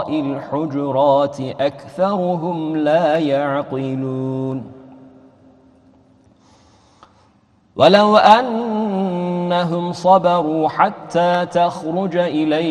وراء الحجرات أكثرهم لا يعقلون ولو أنهم صبروا حتى تخرج إليهم